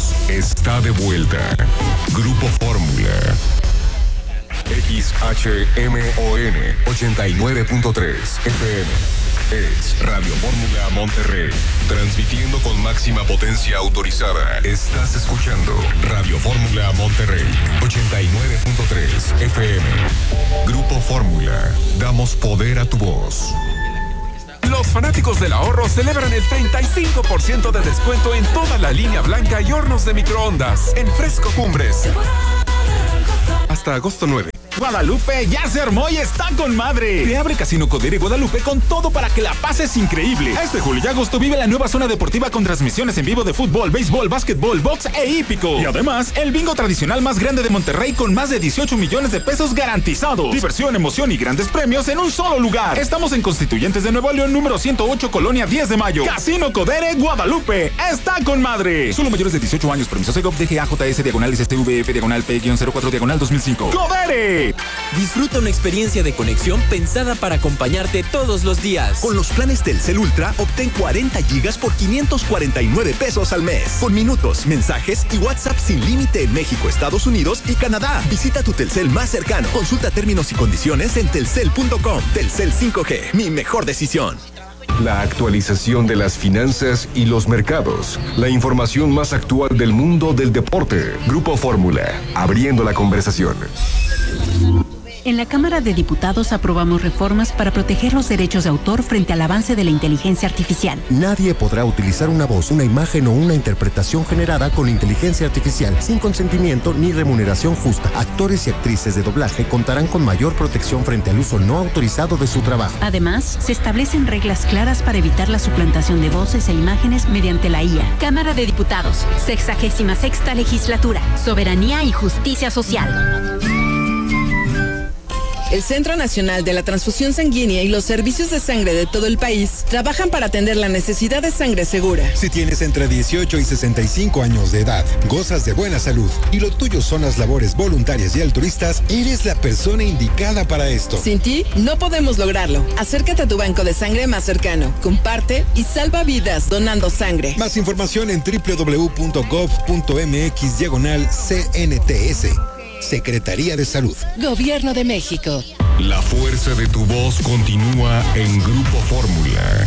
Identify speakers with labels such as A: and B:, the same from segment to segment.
A: voz está de vuelta. Grupo Fórmula. XHMON 89.3 FM. Es Radio Fórmula Monterrey. Transmitiendo con máxima potencia autorizada. Estás escuchando Radio Fórmula Monterrey 89.3 FM. Grupo Fórmula. Damos poder a tu voz.
B: Los fanáticos del ahorro celebran el 35% de descuento en toda la línea blanca y hornos de microondas en Fresco Cumbres. Hasta agosto 9.
C: Guadalupe ya se armó y está con madre. Te abre Casino Codere Guadalupe con todo para que la pases increíble. Este julio y agosto vive la nueva zona deportiva con transmisiones en vivo de fútbol, béisbol, básquetbol, box e hípico. Y además, el bingo tradicional más grande de Monterrey con más de 18 millones de pesos garantizados. Diversión, emoción y grandes premios en un solo lugar. Estamos en Constituyentes de Nuevo León, número 108, Colonia 10 de Mayo. Casino Codere Guadalupe está con madre. Solo mayores de 18 años. Permiso Segov DGAJS diagonal STVF diagonal P-04 diagonal 2005. ¡Codere!
D: Disfruta una experiencia de conexión pensada para acompañarte todos los días.
E: Con los planes Telcel Ultra, obtén 40 gigas por 549 pesos al mes. Con minutos, mensajes y WhatsApp sin límite en México, Estados Unidos y Canadá. Visita tu Telcel más cercano. Consulta términos y condiciones en telcel.com. Telcel 5G, mi mejor decisión.
A: La actualización de las finanzas y los mercados. La información más actual del mundo del deporte. Grupo Fórmula. Abriendo la conversación.
F: En la Cámara de Diputados aprobamos reformas para proteger los derechos de autor frente al avance de la inteligencia artificial.
G: Nadie podrá utilizar una voz, una imagen o una interpretación generada con inteligencia artificial sin consentimiento ni remuneración justa. Actores y actrices de doblaje contarán con mayor protección frente al uso no autorizado de su trabajo.
F: Además, se establecen reglas claras para evitar la suplantación de voces e imágenes mediante la IA. Cámara de Diputados, 66ª Legislatura, Soberanía y Justicia Social.
H: El Centro Nacional de la Transfusión Sanguínea y los servicios de sangre de todo el país trabajan para atender la necesidad de sangre segura.
I: Si tienes entre 18 y 65 años de edad, gozas de buena salud y lo tuyo son las labores voluntarias y altruistas, eres la persona indicada para esto.
H: Sin ti, no podemos lograrlo. Acércate a tu banco de sangre más cercano, comparte y salva vidas donando sangre.
I: Más información en www.gov.mx/CNTS. Secretaría de Salud.
H: Gobierno de México.
A: La fuerza de tu voz continúa en Grupo Fórmula.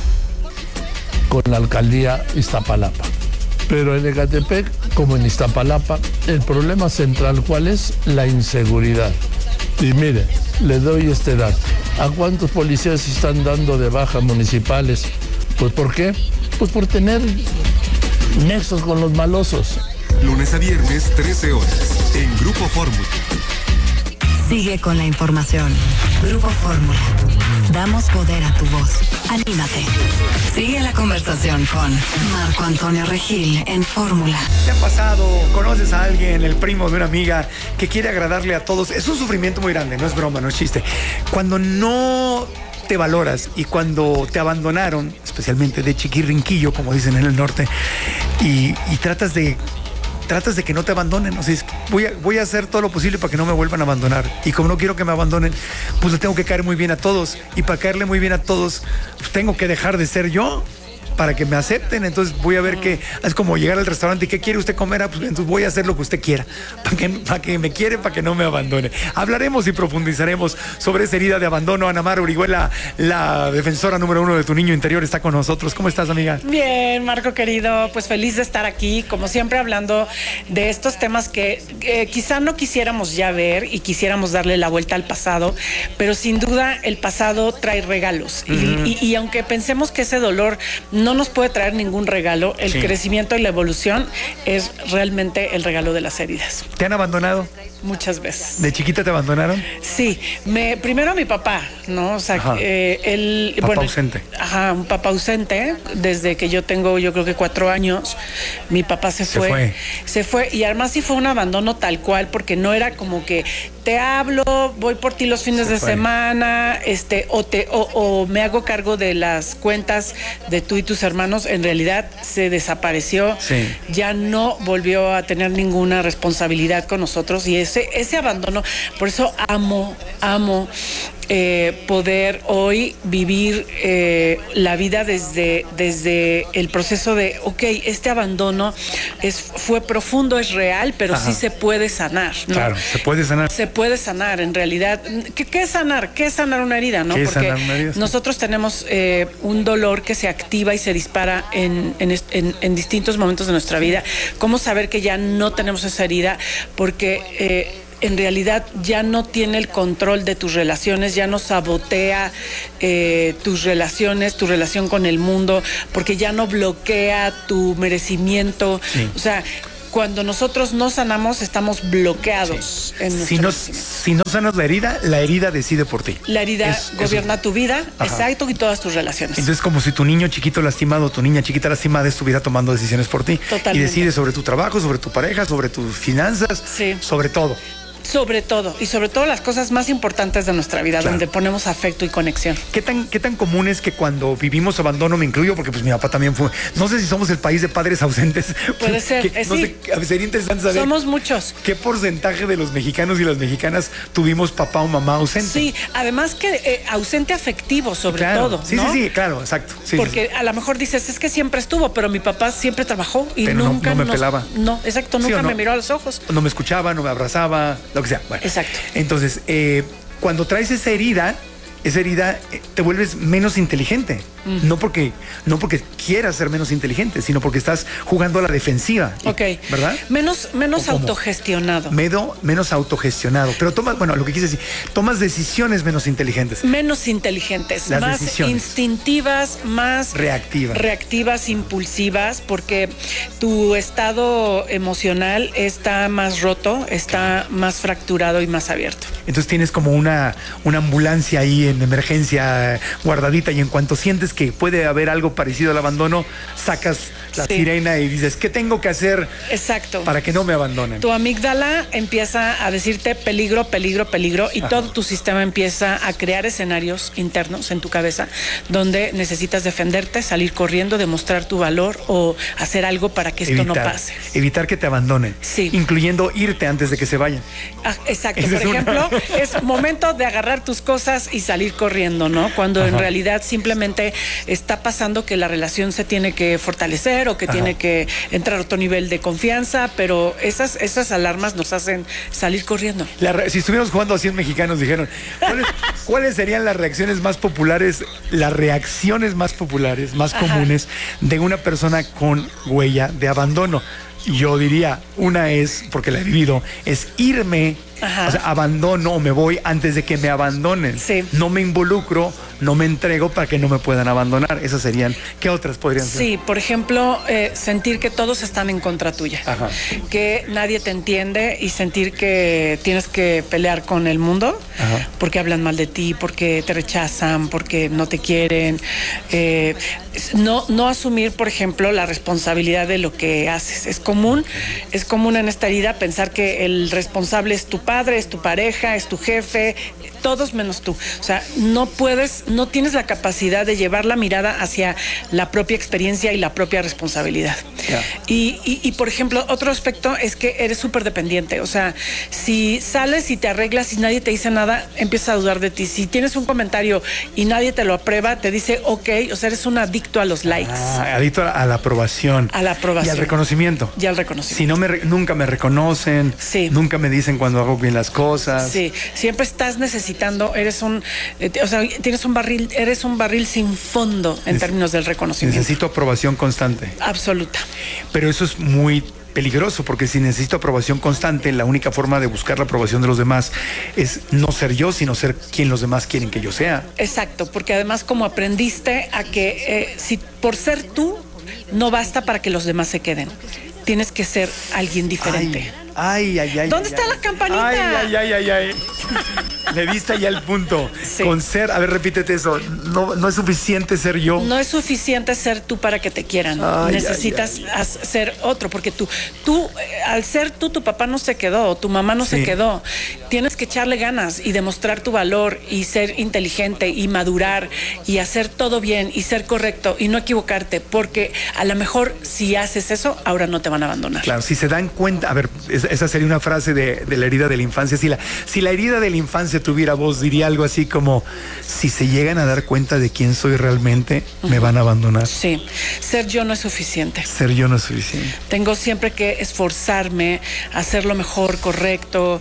J: Con la alcaldía Iztapalapa. Pero en Ecatepec, como en Iztapalapa, el problema central, ¿cuál es? La inseguridad. Y mire, le doy este dato. ¿A cuántos policías están dando de baja municipales? Pues ¿por qué? Pues por tener nexos con los malosos.
A: Lunes a viernes, 13 horas, en Grupo Fórmula.
K: Sigue con la información. Grupo Fórmula. Damos poder a tu voz. Anímate. Sigue la conversación con Marco Antonio Regil en Fórmula.
L: ¿Te ha pasado? ¿Conoces a alguien, el primo de una amiga, que quiere agradarle a todos? Es un sufrimiento muy grande, no es broma, no es chiste. Cuando no te valoras y cuando te abandonaron, especialmente de chiquirrinquillo, como dicen en el norte, y tratas de que no te abandonen. O sea, voy a hacer todo lo posible para que no me vuelvan a abandonar. Y como no quiero que me abandonen, pues le tengo que caer muy bien a todos. Y para caerle muy bien a todos, pues tengo que dejar de ser yo para que me acepten. Entonces voy a ver que es como llegar al restaurante y ¿qué quiere usted comer? Pues entonces voy a hacer lo que usted quiera para que me quiere, para que no me abandone. Hablaremos y profundizaremos sobre esa herida de abandono. Ana Mar Orihuela, la defensora número 1 de tu niño interior, está con nosotros. ¿Cómo estás, amiga?
M: Bien, Marco querido, pues feliz de estar aquí, como siempre, hablando de estos temas que quizá no quisiéramos ya ver y quisiéramos darle la vuelta al pasado, pero sin duda el pasado trae regalos. Y aunque pensemos que ese dolor no nos puede traer ningún regalo, el crecimiento y la evolución es realmente el regalo de las heridas.
L: ¿Te han abandonado?
M: Muchas veces.
L: ¿De chiquita te abandonaron?
M: Sí, primero mi papá, ¿no? O sea, él...
L: Papá ausente.
M: Ajá, un papá ausente, desde que yo tengo, yo creo que 4 años, mi papá se fue, y además sí fue un abandono tal cual, porque no era como que te hablo, voy por ti los fines de semana, o me hago cargo de las cuentas de tú y tus hermanos. En realidad se desapareció, ya no volvió a tener ninguna responsabilidad con nosotros, y ese abandono, por eso amo poder hoy vivir la vida desde el proceso de, este abandono fue profundo, es real, pero sí se puede sanar, ¿no?
L: Claro, se puede sanar.
M: Se puede sanar, en realidad. ¿Qué es sanar? ¿Qué es sanar una herida, no? Porque nosotros tenemos un dolor que se activa y se dispara en distintos momentos de nuestra vida. ¿Cómo saber que ya no tenemos esa herida? Porque en realidad ya no tiene el control de tus relaciones, ya no sabotea tus relaciones, tu relación con el mundo, porque ya no bloquea tu merecimiento. Sí. O sea, cuando nosotros no sanamos, estamos bloqueados.
L: Sí. Si no sanas la herida decide por ti.
M: La herida gobierna tu vida, exacto, y todas tus relaciones.
L: Entonces, como si tu niño chiquito lastimado, tu niña chiquita lastimada estuviera tomando decisiones por ti.
M: Totalmente.
L: Y decide sobre tu trabajo, sobre tu pareja, sobre tus finanzas, sobre todo.
M: Sobre todo, y sobre todo las cosas más importantes de nuestra vida, donde ponemos afecto y conexión.
L: ¿Qué tan común es que cuando vivimos abandono, me incluyo, porque pues mi papá también fue, no sé si somos el país de padres ausentes?
M: Puede ser,
L: no sé, sería interesante saber.
M: Somos muchos.
L: ¿Qué porcentaje de los mexicanos y las mexicanas tuvimos papá o mamá ausente?
M: Sí, además que ausente afectivo, sobre todo, ¿no?
L: Sí, claro, exacto. Sí,
M: porque a lo mejor dices, es que siempre estuvo, pero mi papá siempre trabajó y
L: pero
M: nunca
L: no me pelaba.
M: No, exacto, nunca me miró a los ojos.
L: No me escuchaba, no me abrazaba, lo que sea. Bueno,
M: exacto.
L: Entonces, cuando traes esa herida te vuelves menos inteligente. No porque quieras ser menos inteligente, sino porque estás jugando a la defensiva. ¿Verdad?
M: Menos autogestionado.
L: Menos autogestionado. Pero lo que quise decir, tomas decisiones menos inteligentes.
M: Menos inteligentes, más instintivas, más reactivas, impulsivas, porque tu estado emocional está más roto, está más fracturado y más abierto.
L: Entonces tienes como una ambulancia ahí en emergencia guardadita, y en cuanto sientes que puede haber algo parecido al abandono, sacas la sirena y dices, ¿qué tengo que hacer para que no me abandonen?
M: Tu amígdala empieza a decirte peligro, peligro, peligro, y todo tu sistema empieza a crear escenarios internos en tu cabeza donde necesitas defenderte, salir corriendo, demostrar tu valor o hacer algo para que esto no pase.
L: Evitar que te abandonen, incluyendo irte antes de que se vayan.
M: Exacto, por ejemplo, es momento de agarrar tus cosas y salir corriendo, ¿no? Cuando en realidad simplemente está pasando que la relación se tiene que fortalecer o que tiene que entrar a otro nivel de confianza, pero esas alarmas nos hacen salir corriendo.
L: Si estuviéramos jugando a 100 mexicanos, dijeron, ¿cuáles serían las reacciones más populares, más comunes de una persona con huella de abandono? Yo diría, una es, porque la he vivido, es irme, o sea, abandono o me voy antes de que me abandonen. No me involucro, no me entrego para que no me puedan abandonar. Esas serían, ¿qué otras podrían ser?
M: Sí, por ejemplo, sentir que todos están en contra tuya, que nadie te entiende y sentir que tienes que pelear con el mundo porque hablan mal de ti, porque te rechazan, porque no te quieren. No asumir, por ejemplo, la responsabilidad de lo que haces. Es común en esta herida pensar que el responsable es tu padre, es tu pareja, es tu jefe, todos menos tú. O sea, no tienes la capacidad de llevar la mirada hacia la propia experiencia y la propia responsabilidad. Y por ejemplo, otro aspecto es que eres súper dependiente. O sea, si sales y te arreglas y nadie te dice nada, empiezas a dudar de ti. Si tienes un comentario y nadie te lo aprueba, te dice ok, o sea, eres un adicto a los likes.
L: Adicto a la aprobación.
M: A la aprobación.
L: Y al reconocimiento. Si no nunca me reconocen, nunca me dicen cuando hago bien las cosas.
M: Siempre estás necesitando, eres un barril sin fondo en términos del reconocimiento.
L: Necesito aprobación constante.
M: Absoluta.
L: Pero eso es muy peligroso, porque si necesito aprobación constante, la única forma de buscar la aprobación de los demás es no ser yo, sino ser quien los demás quieren que yo sea.
M: Exacto, porque además como aprendiste a que si por ser tú no basta para que los demás se queden, tienes que ser alguien diferente. ¿Dónde está la campanita?
L: Le diste ya el punto. Con ser, a ver, repítete eso. No es suficiente ser yo.
M: No es suficiente ser tú para que te quieran. Necesitas ser otro, porque tú, al ser tú, tu papá no se quedó, tu mamá no se quedó. Tienes que echarle ganas y demostrar tu valor y ser inteligente y madurar y hacer todo bien y ser correcto y no equivocarte, porque a lo mejor si haces eso, ahora no te van a abandonar.
L: Claro, si se dan cuenta, a ver, esa sería una frase de la herida de la infancia. Si la herida de la infancia tuviera voz, diría algo así como, si se llegan a dar cuenta de quién soy realmente, me van a abandonar.
M: Sí, ser yo no es suficiente.
L: Ser yo no es suficiente.
M: Tengo siempre que esforzarme, hacer lo mejor, correcto,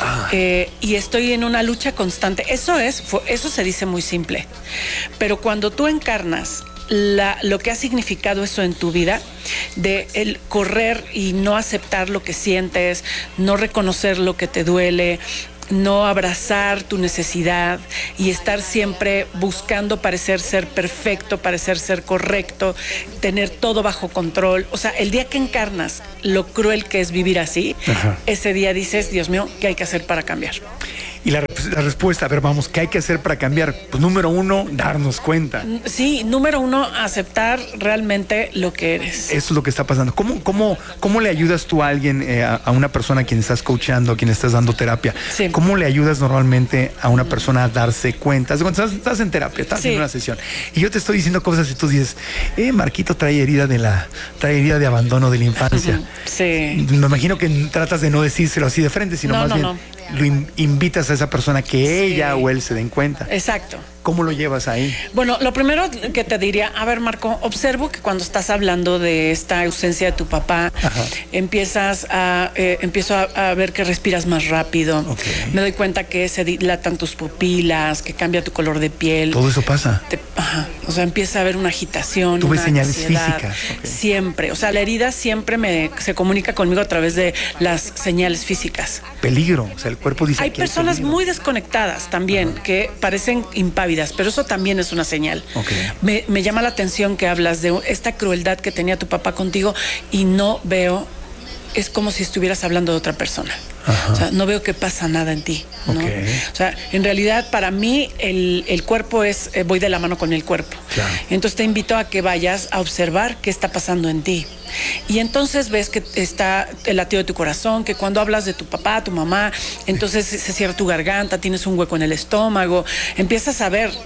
M: y estoy en una lucha constante. Eso se dice muy simple, pero cuando tú encarnas lo que ha significado eso en tu vida, de el correr y no aceptar lo que sientes, no reconocer lo que te duele, no abrazar tu necesidad y estar siempre buscando parecer ser perfecto, parecer ser correcto, tener todo bajo control. O sea, el día que encarnas lo cruel que es vivir así, ese día dices, Dios mío, ¿qué hay que hacer para cambiar?
L: Y la respuesta, a ver, vamos, ¿qué hay que hacer para cambiar? Pues número 1, darnos cuenta.
M: Sí, número 1, aceptar realmente lo que eres.
L: Eso es lo que está pasando. ¿Cómo le ayudas tú a alguien, a una persona a quien estás coachando, a quien estás dando terapia? Sí. ¿Cómo le ayudas normalmente a una persona a darse cuenta? Estás en terapia, estás en una sesión, y yo te estoy diciendo cosas y tú dices, Marquito trae herida de abandono de la infancia.
M: Sí.
L: Me imagino que tratas de no decírselo así de frente, sino más bien lo invitas a esa persona que ella o él se den cuenta.
M: Exacto.
L: ¿Cómo lo llevas ahí?
M: Bueno, lo primero que te diría, a ver, Marco, observo que cuando estás hablando de esta ausencia de tu papá, empiezo a ver que respiras más rápido. Me doy cuenta que se dilatan tus pupilas, que cambia tu color de piel.
L: Todo eso pasa.
M: O sea, empieza a haber una agitación.
L: Tú ves señales físicas.
M: Siempre. O sea, la herida siempre se comunica conmigo a través de las señales físicas.
L: Peligro. O sea, el cuerpo dice.
M: Hay personas muy desconectadas también que parecen impávidas, pero eso también es una señal. Me llama la atención que hablas de esta crueldad que tenía tu papá contigo y no veo, es como si estuvieras hablando de otra persona. O sea, no veo que pasa nada en ti, ¿no? O sea, en realidad para mí el cuerpo voy de la mano con el cuerpo. Entonces te invito a que vayas a observar qué está pasando en ti. Y entonces ves que está el latido de tu corazón, que cuando hablas de tu papá, tu mamá, entonces se cierra tu garganta, tienes un hueco en el estómago, empiezas a ver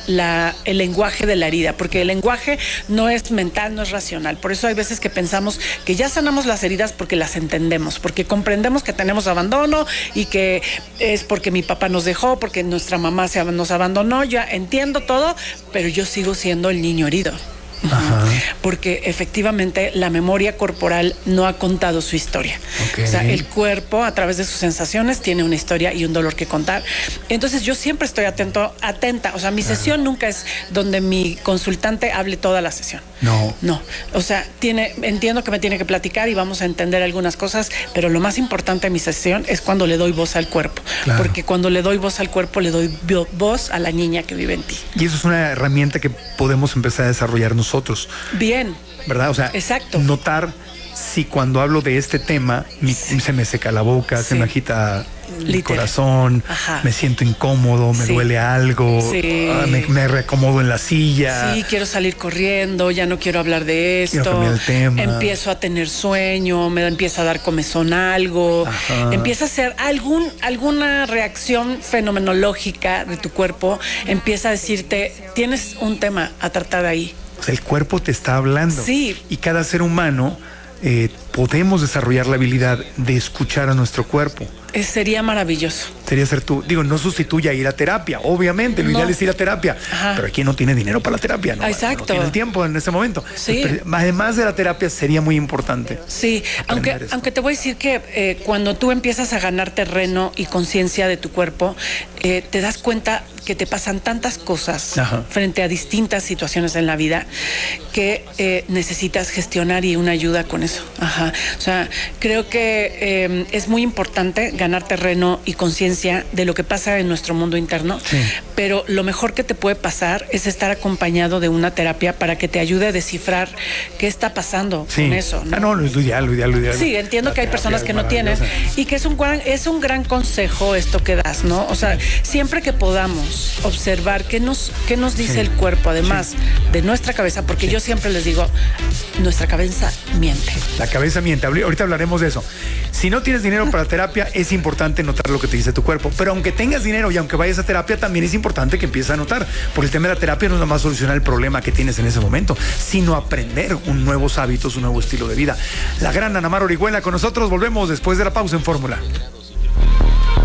M: el lenguaje de la herida, porque el lenguaje no es mental, no es racional. Por eso hay veces que pensamos que ya sanamos las heridas porque las entendemos, porque comprendemos que tenemos abandono y que es porque mi papá nos dejó, porque nuestra mamá nos abandonó. Ya entiendo todo, pero yo sigo siendo el niño herido. Porque efectivamente la memoria corporal no ha contado su historia. O sea, el cuerpo a través de sus sensaciones tiene una historia y un dolor que contar. Entonces yo siempre estoy atenta. O sea, mi sesión nunca es donde mi consultante hable toda la sesión. No. O sea, entiendo que me tiene que platicar y vamos a entender algunas cosas, pero lo más importante de mi sesión es cuando le doy voz al cuerpo. Porque cuando le doy voz al cuerpo, le doy voz a la niña que vive en ti.
L: Y eso es una herramienta que podemos empezar a desarrollar nosotros.
M: Bien.
L: ¿Verdad? O sea, notar si cuando hablo de este tema se me seca la boca, se me agita el corazón, me siento incómodo, me duele algo, me reacomodo en la silla.
M: Sí, quiero salir corriendo, ya no quiero hablar de esto.
L: Quiero cambiar el tema.
M: Empiezo a tener sueño, me empieza a dar comezón algo, empieza a hacer alguna reacción fenomenológica de tu cuerpo, empieza a decirte, tienes un tema a tratar ahí.
L: O sea, el cuerpo te está hablando.
M: Sí.
L: Y cada ser humano podemos desarrollar la habilidad de escuchar a nuestro cuerpo.
M: Sería maravilloso.
L: Sería ser tú. Digo, no sustituye a ir a terapia. Obviamente, lo ideal es ir a terapia. Pero aquí no tiene dinero para la terapia.
M: Exacto.
L: No tiene el tiempo en ese momento.
M: Sí.
L: Pero, además de la terapia, sería muy importante.
M: Sí, aunque te voy a decir que cuando tú empiezas a ganar terreno y conciencia de tu cuerpo, te das cuenta que te pasan tantas cosas frente a distintas situaciones en la vida que necesitas gestionar y una ayuda con eso. O sea, creo que es muy importante ganar terreno y conciencia de lo que pasa en nuestro mundo interno, pero lo mejor que te puede pasar es estar acompañado de una terapia para que te ayude a descifrar qué está pasando con eso, ¿no?
L: Lo ideal.
M: Sí, entiendo que hay personas que no tienen y que es un gran consejo esto que das, ¿no? O sea, siempre que podamos observar qué nos dice el cuerpo, además de nuestra cabeza, porque yo siempre les digo, nuestra cabeza miente.
L: La cabeza miente. Ahorita hablaremos de eso. Si no tienes dinero para terapia, es importante notar lo que te dice tu cuerpo. Pero aunque tengas dinero y aunque vayas a terapia, también es importante que empieces a notar. Porque el tema de la terapia no es nada más solucionar el problema que tienes en ese momento, sino aprender nuevos hábitos, un nuevo estilo de vida. La gran Ana Mar Orihuela con nosotros. Volvemos después de la pausa en Fórmula.